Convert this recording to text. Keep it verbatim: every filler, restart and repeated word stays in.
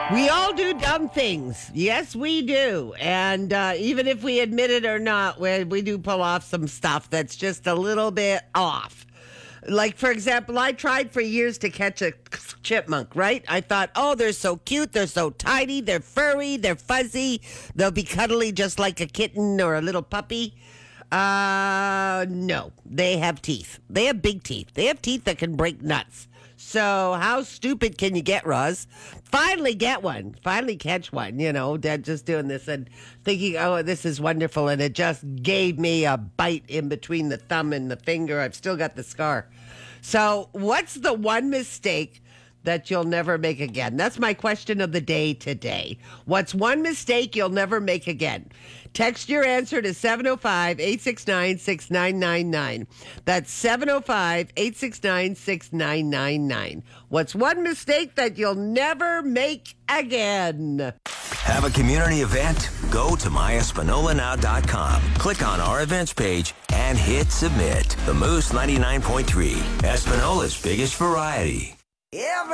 We all do dumb things. Yes, we do. And uh, even if we admit it or not, we, we do pull off some stuff that's just a little bit off. Like, for example, I tried for years to catch a chipmunk, right? I thought, oh, they're so cute. They're so tiny. They're furry. They're fuzzy. They'll be cuddly just like a kitten or a little puppy. Uh, no, they have teeth. They have big teeth. They have teeth that can break nuts. So how stupid can you get, Roz? Finally get one. Finally catch one, you know, Dad just doing this and thinking, oh, this is wonderful. And it just gave me a bite in between the thumb and the finger. I've still got the scar. So what's the one mistake that you'll never make again? That's my question of the day today. What's one mistake you'll never make again? Text your answer to seven oh five, eight six nine, six nine nine nine. That's seven oh five, eight six nine, six nine nine nine. What's one mistake that you'll never make again? Have a community event? Go to my espanola now dot com. Click on our events page and hit submit. The Moose ninety-nine point three, Espanola's biggest variety. Every